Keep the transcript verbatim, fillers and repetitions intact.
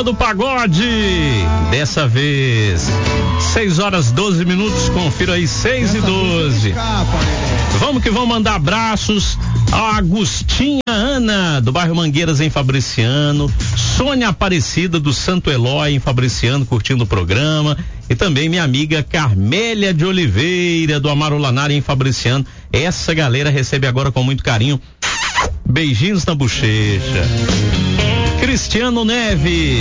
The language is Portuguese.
Turma do Pagode, dessa vez, seis horas doze minutos, confira aí, seis e doze. Vamos que vamos mandar abraços a Agostinha Ana, do bairro Mangueiras, em Fabriciano, Sônia Aparecida, do Santo Eloy, em Fabriciano, curtindo o programa, e também minha amiga Carmélia de Oliveira, do Amaro Lanari, em Fabriciano. Essa galera recebe agora com muito carinho. Beijinhos na bochecha. Cristiano Neves.